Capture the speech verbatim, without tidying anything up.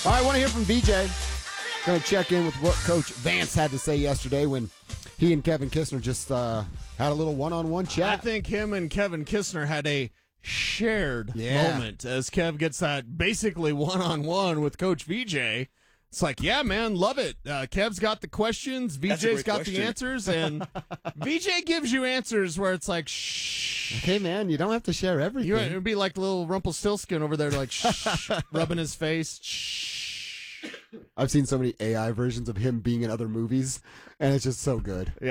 All right, I want to hear from V J. Going to check in with what Coach Vance had to say yesterday when he and Kevin Kistner just uh, had a little one-on-one chat. I think him and Kevin Kistner had a shared Yeah. moment as Kev gets that basically one-on-one with Coach V J. It's like, yeah, man, love it. Uh, Kev's got the questions, That's a V J's great got question. the answers, and V J gives you answers where it's like, shh. Okay, man, you don't have to share everything. You, it would be like little Rumpelstiltskin over there, like, shh, rubbing his face, shh. I've seen so many A I versions of him being in other movies, and it's just so good. Yeah.